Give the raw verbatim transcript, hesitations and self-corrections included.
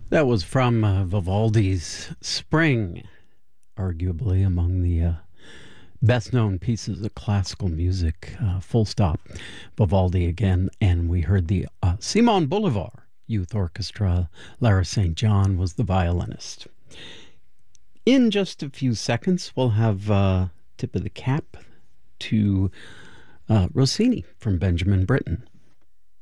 That was from uh, Vivaldi's Spring, arguably among the uh, best known pieces of classical music. Uh, full stop. Vivaldi again. And we heard the uh, Simon Bolivar Youth Orchestra. Lara Saint John was the violinist. In just a few seconds, we'll have uh, tip of the cap to uh, Rossini from Benjamin Britten.